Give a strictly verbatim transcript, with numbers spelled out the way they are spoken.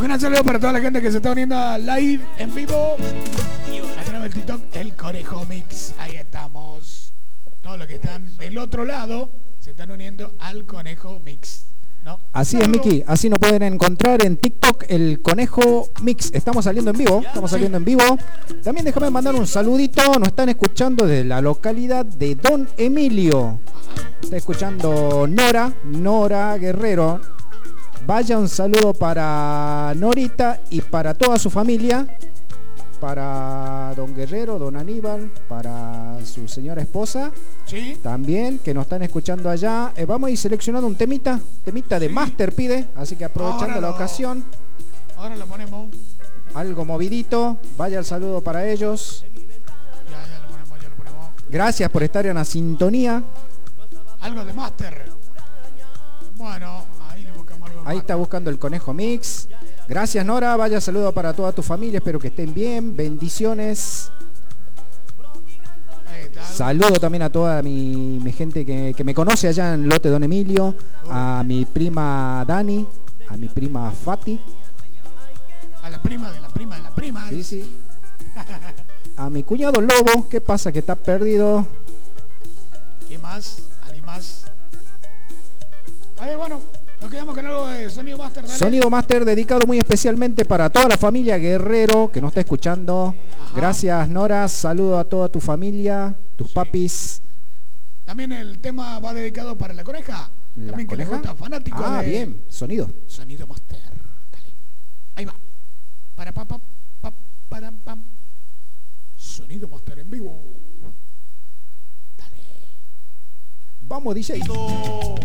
Un gran saludo para toda la gente que se está uniendo a live en vivo a través del TikTok, el Conejo Mix. Ahí estamos. Todos los que están del otro lado se están uniendo al Conejo Mix, ¿no? Así es, Miki. Así nos pueden encontrar en TikTok, el Conejo Mix. Estamos saliendo en vivo. Estamos saliendo en vivo. También déjame mandar un saludito. Nos están escuchando desde la localidad de Don Emilio. Está escuchando Nora, Nora Guerrero. Vaya un saludo para Norita y para toda su familia. Para don Guerrero, don Aníbal, para su señora esposa. Sí. También, que nos están escuchando allá. Eh, vamos a ir seleccionando un temita. Temita de Sí. Master pide. Así que aprovechando Ahora la lo- ocasión. Ahora lo ponemos. Algo movidito. Vaya el saludo para ellos. Ya, ya lo ponemos, ya lo ponemos. Gracias por estar en la sintonía. Algo de Master. Bueno, ahí le buscamos algo de Ahí está Master. buscando el Conejo Mix. Gracias, Nora. Vaya saludo para toda tu familia. Espero que estén bien. Bendiciones. Ahí está. Saludo también a toda mi, mi gente que, que me conoce allá en Lote Don Emilio. A mi prima Dani. A mi prima Fati. A la prima de la prima de la prima. Sí, sí. A mi cuñado Lobo. ¿Qué pasa? Que está perdido. ¿Qué más? ¿Alguien más? Ahí, bueno, nos quedamos con algo de Sonido Master. Dale. Sonido Master dedicado muy especialmente para toda la familia Guerrero que nos está escuchando. Ajá. Gracias, Nora. Saludo a toda tu familia, tus Sí. papis. También el tema va dedicado para la coneja. ¿La También que le coneja? gusta, fanático Ah, de bien. Sonido. Sonido Master. Dale. Ahí va. Para pa pa pa para pam. Sonido Master en vivo. Dale. Vamos, D J.